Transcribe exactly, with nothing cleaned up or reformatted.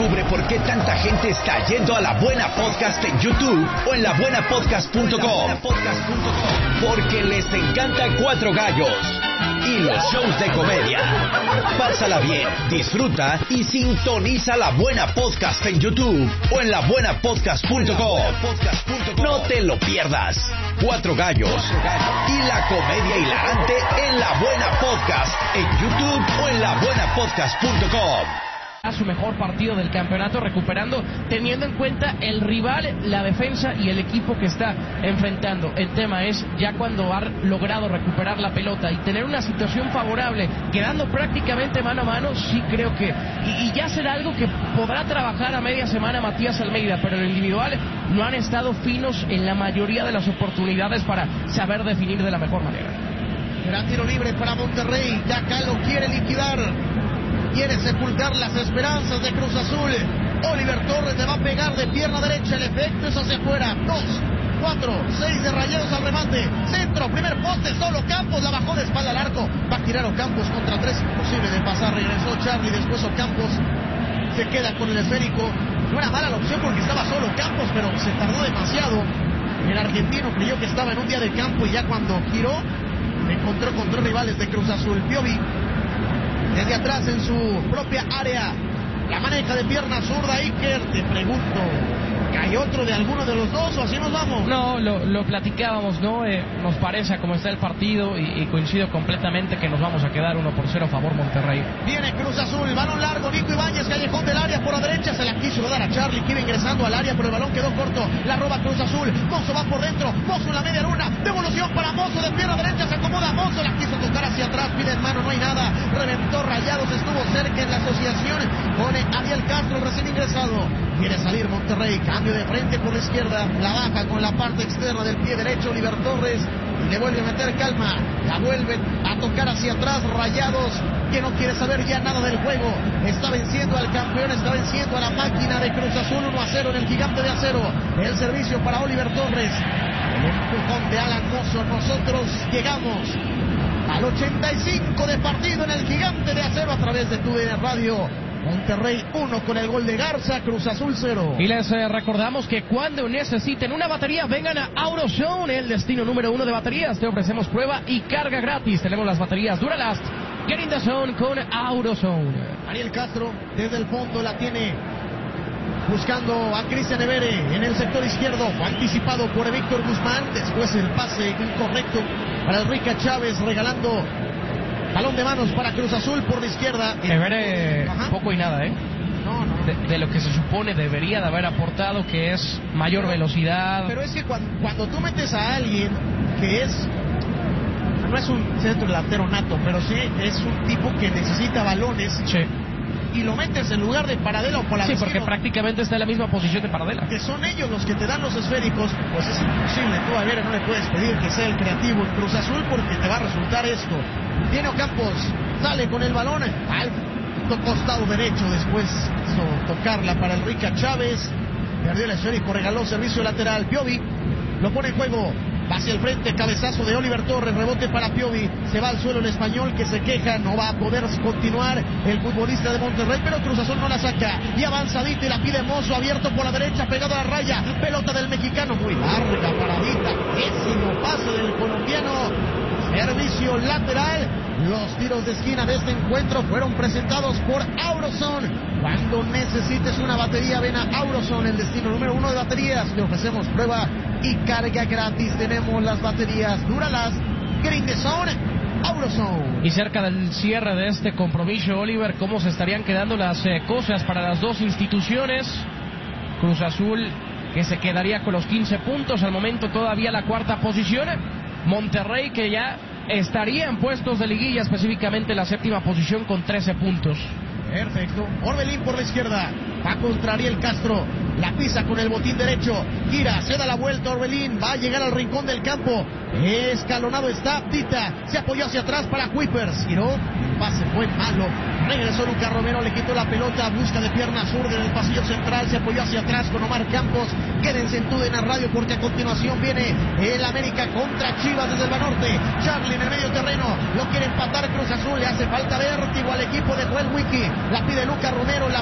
Descubre por qué tanta gente está yendo a La Buena Podcast en YouTube o en la buena podcast punto com. Porque les encanta Cuatro Gallos y los shows de comedia. Pásala bien, disfruta y sintoniza La Buena Podcast en YouTube o en la buena podcast punto com. No te lo pierdas. Cuatro Gallos y la comedia hilarante en La Buena Podcast en YouTube o en la buena podcast punto com. A su mejor partido del campeonato, recuperando, teniendo en cuenta el rival, la defensa y el equipo que está enfrentando. El tema es ya cuando ha logrado recuperar la pelota y tener una situación favorable, quedando prácticamente mano a mano, sí creo que, y, y ya será algo que podrá trabajar a media semana Matías Almeida, pero en lo individual no han estado finos en la mayoría de las oportunidades para saber definir de la mejor manera. Gran tiro libre para Monterrey, ya acá lo quiere liquidar. Quiere sepultar las esperanzas de Cruz Azul. Oliver Torres le va a pegar de pierna derecha. El efecto es hacia afuera. Dos, cuatro, seis de Rayados al remate. Centro, primer poste, solo Campos. La bajó de espalda al arco. Va a tirar Ocampos contra tres. Imposible de pasar. Regresó Charlie. Después Ocampos se queda con el esférico. No era mala la opción porque estaba solo Campos, pero se tardó demasiado. El argentino creyó que estaba en un día de campo y ya cuando giró, se encontró con tres rivales de Cruz Azul. Piovi desde atrás en su propia área, la maneja de pierna zurda Iker. Te pregunto, ¿hay otro de alguno de los dos o así nos vamos? No, lo, lo platicábamos, ¿no? Eh, nos parece como está el partido y, y coincido completamente que nos vamos a quedar uno por cero a favor Monterrey. Viene Cruz Azul, balón largo, Nico Ibáñez, callejón del área por la derecha, se la quiso dar a Charlie, que iba ingresando al área, pero el balón quedó corto, la roba Cruz Azul, Mozo va por dentro, Mozo en la media luna, devolución para Mozo, de pierna derecha se acomoda Mozo, la quiso tocar hacia atrás, pide en mano, no hay nada, reventó Rayados, estuvo cerca en la asociación, pone a Ariel Castro, recién ingresado, quiere salir Monterrey, cambio de frente por la izquierda, la baja con la parte externa del pie derecho, Oliver Torres, y le vuelve a meter calma, la vuelven a tocar hacia atrás, Rayados, que no quiere saber ya nada del juego, está venciendo al campeón, está venciendo a la máquina de Cruz Azul, uno a cero en el Gigante de Acero, el servicio para Oliver Torres, el empujón de Alan Mozo, nosotros llegamos al ochenta y cinco de partido en el Gigante de Acero a través de tu Radio. Monterrey uno con el gol de Garza, Cruz Azul cero. Y les eh, recordamos que cuando necesiten una batería, vengan a AutoZone, el destino número uno de baterías. Te ofrecemos prueba y carga gratis. Tenemos las baterías Duralast. Get in the zone con AutoZone. Ariel Castro desde el fondo la tiene buscando a Cristian Evere en el sector izquierdo, anticipado por Víctor Guzmán. Después el pase incorrecto para Enrique Chávez, regalando balón de manos para Cruz Azul por la izquierda. Evere poco y nada, ¿eh? No, no. De, de lo que se supone debería de haber aportado, que es mayor pero, velocidad. Pero es que cuando, cuando tú metes a alguien que es, no es un centro delantero nato, pero sí es un tipo que necesita balones. Sí. Y lo metes en lugar de Paradela o Palavecino. Sí, porque prácticamente está en la misma posición de Paradela. Que son ellos los que te dan los esféricos, pues es imposible. Tú a Vera no le puedes pedir que sea el creativo en Cruz Azul porque te va a resultar esto. Viene Ocampos, sale con el balón al costado derecho, después hizo tocarla para Enrique Chávez, perdió el esférico, regaló servicio lateral. Piovi lo pone en juego, va hacia el frente, cabezazo de Oliver Torres, rebote para Piovi, se va al suelo el español que se queja, no va a poder continuar el futbolista de Monterrey, pero Cruz Azul no la saca, y avanzadita y la pide Mozo, abierto por la derecha, pegado a la raya, pelota del mexicano, muy larga, paradita, pésimo pase del colombiano, servicio lateral. Los tiros de esquina de este encuentro fueron presentados por AutoZone. Cuando necesites una batería, ven a AutoZone, el destino número uno de baterías. Te ofrecemos prueba y carga gratis. Tenemos las baterías Duralast, Green the Zone, AutoZone. Y cerca del cierre de este compromiso, Oliver, ¿cómo se estarían quedando las eh, cosas para las dos instituciones? Cruz Azul, que se quedaría con los quince puntos, al momento todavía la cuarta posición. Monterrey, que ya estaría en puestos de liguilla, específicamente la séptima posición con trece puntos. Perfecto. Orbelín por la izquierda. Va contra Ariel Castro. La pisa con el botín derecho. Gira, se da la vuelta Orbelín. Va a llegar al rincón del campo. Escalonado está Tita. Se apoyó hacia atrás para Kuipers. Giró. El pase fue malo. Regresó Lucas Romero. Le quitó la pelota. Busca de pierna zurda en el pasillo central. Se apoyó hacia atrás con Omar Campos. Quédense en Tudena Radio porque a continuación viene el América contra Chivas desde el Banorte. Charlie en el medio terreno. Lo quiere empatar Cruz Azul. Le hace falta vértigo al equipo de Joel Wiki. La pide Lucas Romero. La